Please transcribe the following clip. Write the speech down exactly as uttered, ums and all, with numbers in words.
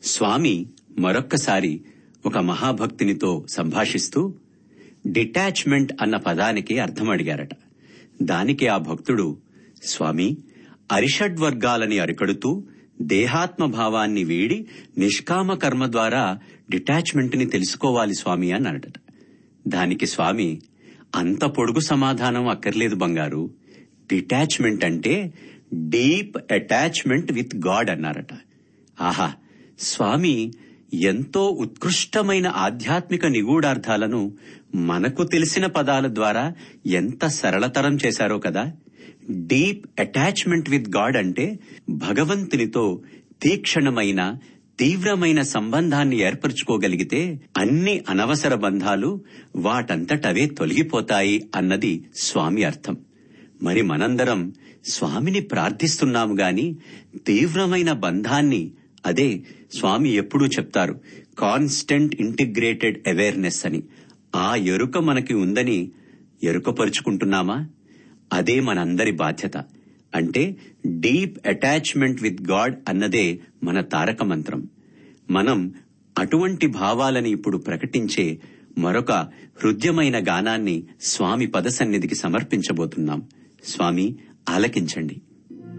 స్వామి మరొక్కసారి ఒక మహాభక్తునితో సంభాషిస్తూ డిటాచ్మెంట్ అన్న పదానికి అర్థం అడిగారట. దానికి ఆ భక్తుడు, స్వామి, అరిషడ్వర్గాలని అరికడుతూ దేహాత్మభావాన్ని వీడి నిష్కామ కర్మ ద్వారా డిటాచ్మెంట్ ని తెలుసుకోవాలి స్వామి అన్నాడట. దానికి స్వామి, అంత పొడుగు సమాధానం అక్కర్లేదు బంగారు, డిటాచ్మెంట్ అంటే డీప్ అటాచ్మెంట్ విత్ గాడ్ అన్నారట. ఆహా, స్వామి ఎంతో ఉత్కృష్టమైన ఆధ్యాత్మిక నిగూఢార్థాలను మనకు తెలిసిన పదాల ద్వారా ఎంత సరళతరం చేశారో కదా. డీప్ అటాచ్మెంట్ విత్ గాడ్ అంటే భగవంతునితో తీక్షణమైన తీవ్రమైన సంబంధాన్ని ఏర్పరచుకోగలిగితే అన్ని అనవసర బంధాలు వాటంతటవే తొలగిపోతాయి అన్నది స్వామి అర్థం. మరి మనందరం స్వామిని ప్రార్థిస్తున్నాము గాని తీవ్రమైన బంధాన్ని, అదే స్వామి ఎప్పుడూ చెప్తారు కాన్స్టెంట్ ఇంటిగ్రేటెడ్ అవేర్నెస్ అని, ఆ ఎరుక మనకి ఉందని ఎరుకపరుచుకుంటున్నామా? అదే మనందరి బాధ్యత. అంటే డీప్ అటాచ్మెంట్ విత్ గాడ్ అన్నదే మన తారక మంత్రం. మనం అటువంటి భావాలని ఇప్పుడు ప్రకటించే మరొక హృద్యమైన గానాన్ని స్వామి పదసన్నిధికి సమర్పించబోతున్నాం. స్వామి ఆలకించండి.